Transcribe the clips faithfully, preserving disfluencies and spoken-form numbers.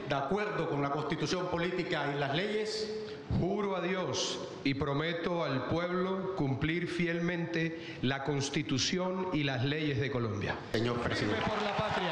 de acuerdo con la Constitución política y las leyes. Juro a Dios y prometo al pueblo cumplir fielmente la Constitución y las leyes de Colombia. Señor presidente. Por la patria.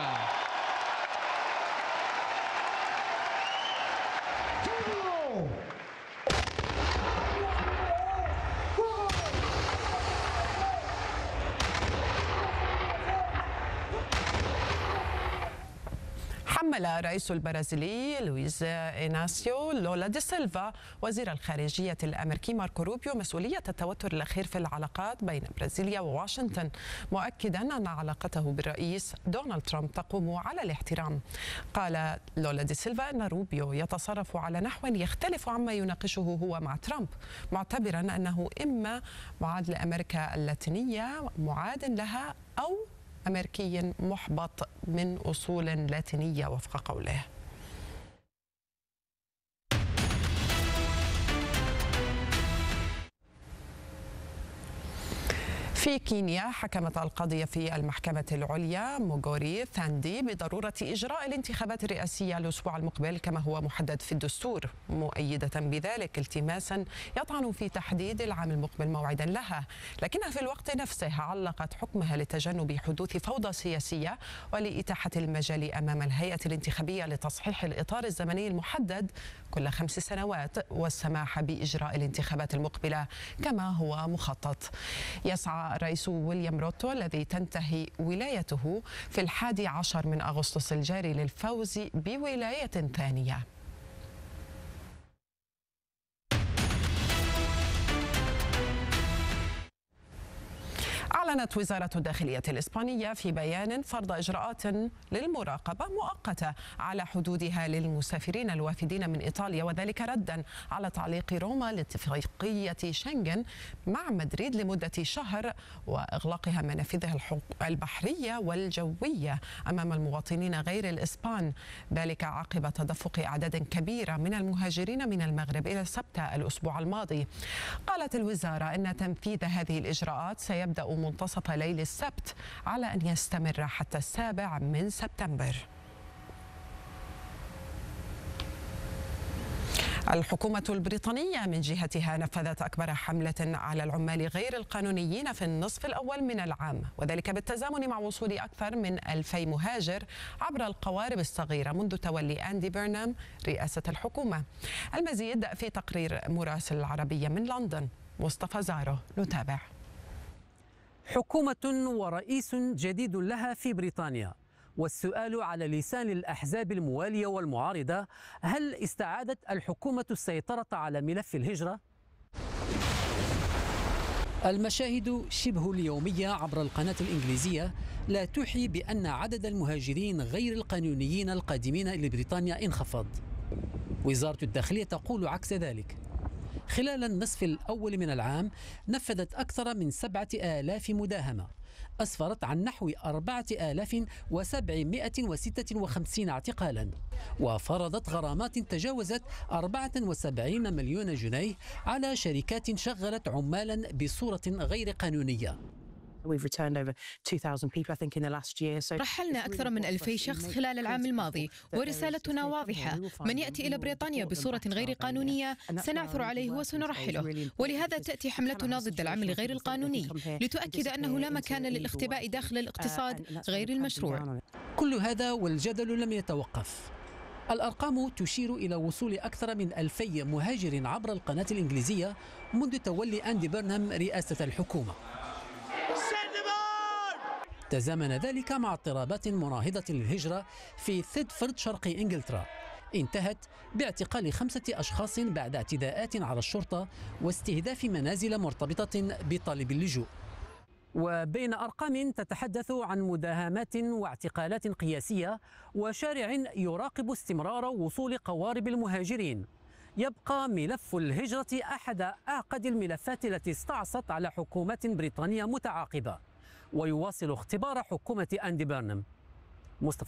حمل الرئيس البرازيلي لويز إناسيو لولا دي سيلفا وزير الخارجية الأمريكي ماركو روبيو مسؤولية التوتر الأخير في العلاقات بين برازيليا وواشنطن، مؤكدا أن علاقته بالرئيس دونالد ترامب تقوم على الاحترام. قال لولا دي سيلفا أن روبيو يتصرف على نحو يختلف عما يناقشه هو مع ترامب، معتبرا أنه إما معاد لأمريكا اللاتينية معاد لها أو أمريكي محبط من أصول لاتينية وفق قوله. في كينيا حكمت القضية في المحكمة العليا موغوري ثاندي بضرورة إجراء الانتخابات الرئاسية الأسبوع المقبل كما هو محدد في الدستور، مؤيدة بذلك التماسا يطعن في تحديد العام المقبل موعدا لها، لكنها في الوقت نفسه علقت حكمها لتجنب حدوث فوضى سياسية ولإتاحة المجال أمام الهيئة الانتخابية لتصحيح الإطار الزمني المحدد كل خمس سنوات والسماح بإجراء الانتخابات المقبلة كما هو مخطط. يسعى الرئيس ويليام روتو الذي تنتهي ولايته في الحادي عشر من أغسطس الجاري للفوز بولاية ثانية. أعلنت وزارة الداخلية الإسبانية في بيان فرض إجراءات للمراقبة مؤقتة على حدودها للمسافرين الوافدين من إيطاليا، وذلك ردا على تعليق روما لاتفاقية شنغن مع مدريد لمدة شهر وإغلاقها منافذها البحرية والجوية أمام المواطنين غير الإسبان، ذلك عقب تدفق أعداد كبيرة من المهاجرين من المغرب إلى سبتة الأسبوع الماضي. قالت الوزارة أن تنفيذ هذه الإجراءات سيبدأ منتصف ليل السبت على أن يستمر حتى السابع من سبتمبر. الحكومة البريطانية من جهتها نفذت أكبر حملة على العمال غير القانونيين في النصف الأول من العام، وذلك بالتزامن مع وصول أكثر من ألفي مهاجر عبر القوارب الصغيرة منذ تولي أندي بيرنام رئاسة الحكومة. المزيد في تقرير مراسل العربية من لندن مصطفى زارو، نتابع. حكومة ورئيس جديد لها في بريطانيا، والسؤال على لسان الأحزاب الموالية والمعارضة: هل استعادت الحكومة السيطرة على ملف الهجرة؟ المشاهد شبه اليومية عبر القناة الإنجليزية لا توحي بأن عدد المهاجرين غير القانونيين القادمين إلى بريطانيا انخفض. وزارة الداخلية تقول عكس ذلك. خلال النصف الأول من العام نفذت أكثر من سبعة آلاف مداهمة أسفرت عن نحو أربعة آلاف وسبعمائة وستة وخمسين اعتقالا، وفرضت غرامات تجاوزت أربعة وسبعين مليون جنيه على شركات شغلت عمالا بصورة غير قانونية. رحلنا أكثر من ألفي شخص خلال العام الماضي، ورسالتنا واضحة: من يأتي إلى بريطانيا بصورة غير قانونية سنعثر عليه وسنرحله، ولهذا تأتي حملتنا ضد العمل غير القانوني لتؤكد أنه لا مكان للاختباء داخل الاقتصاد غير المشروع. كل هذا والجدل لم يتوقف. الأرقام تشير إلى وصول أكثر من ألفي مهاجر عبر القناة الإنجليزية منذ تولي أندي بيرنام رئاسة الحكومة. تزامن ذلك مع اضطرابات مناهضة للهجرة في ثيدفورد شرق إنجلترا انتهت باعتقال خمسة أشخاص بعد اعتداءات على الشرطة واستهداف منازل مرتبطة بطالب اللجوء. وبين أرقام تتحدث عن مداهمات واعتقالات قياسية وشارع يراقب استمرار وصول قوارب المهاجرين، يبقى ملف الهجرة أحد أعقد الملفات التي استعصت على حكومات بريطانية متعاقبة، ويواصل اختبار حكومة أندي بيرنام. مصطفى